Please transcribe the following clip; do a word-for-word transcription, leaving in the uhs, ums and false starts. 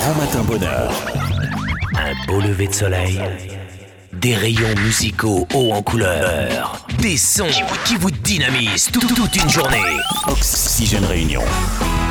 grand matin bonheur. Un beau lever de soleil. Des rayons musicaux hauts en couleur. Des sons qui vous, qui vous dynamisent tout- toute une journée. Oxygène Réunion.